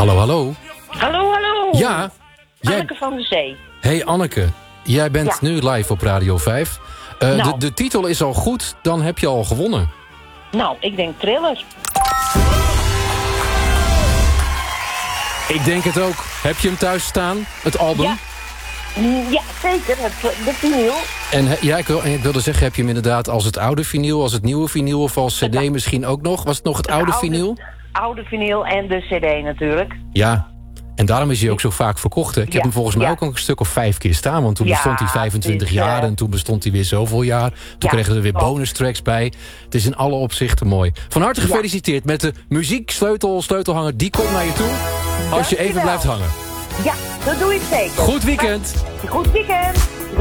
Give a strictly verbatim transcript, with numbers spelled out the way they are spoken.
Hallo, hallo. Hallo, hallo. Ja. Jij... Anneke van de Zee. Hey Anneke, jij bent ja. nu live op Radio vijf. Uh, nou. de, de titel is al goed, dan heb je al gewonnen. Nou, ik denk Thriller. Ik denk het ook. Heb je hem thuis staan, het album? Ja, ja zeker, het, de vinyl. En he, ja, ik, wil, ik wilde zeggen, heb je hem inderdaad als het oude vinyl, als het nieuwe vinyl of als cd misschien ook nog? Was het nog het, het oude, oude vinyl? Oude vinyl en de cd natuurlijk. Ja, en daarom is hij ook zo vaak verkocht. Hè? Ik heb ja, hem volgens mij ja. ook een stuk of vijf keer staan. Want toen ja, bestond hij vijfentwintig is, jaar uh... en toen bestond hij weer zoveel jaar. Toen ja, kregen we er weer oh. bonus tracks bij. Het is in alle opzichten mooi. Van harte gefeliciteerd ja. met de muzieksleutel, sleutelhanger. Die komt naar je toe als je even blijft hangen. Ja, dat doe ik zeker. Goed weekend. Goed weekend.